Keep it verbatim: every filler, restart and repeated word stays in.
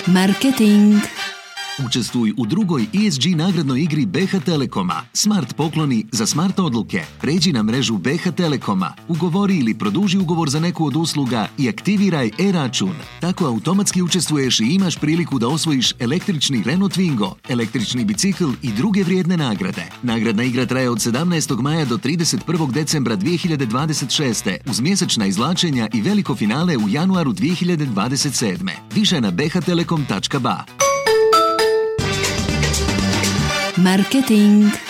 Marketing. Učestvuj u drugoj E S G nagradnoj igri B H Telekoma. Smart pokloni za smart odluke. Pređi na mrežu B H Telekoma, ugovori ili produži ugovor za neku od usluga i aktiviraj e-račun. Tako automatski učestvuješ i imaš priliku da osvojiš električni Renault Twingo, električni bicikl i druge vrijedne nagrade. Nagradna igra traje od sedamnaestog maja do trideset prvog decembra dvije hiljade dvadeset šeste uz mjesečna izvlačenja i veliko finale u januaru dvije hiljade dvadeset sedme. Više na b h telekom tačka b a. Marketing.